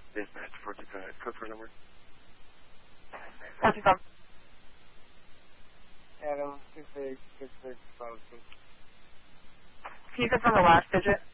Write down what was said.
Dispatch 425, code for number. 425. Adam 2666 policy. Can you confirm the last digit?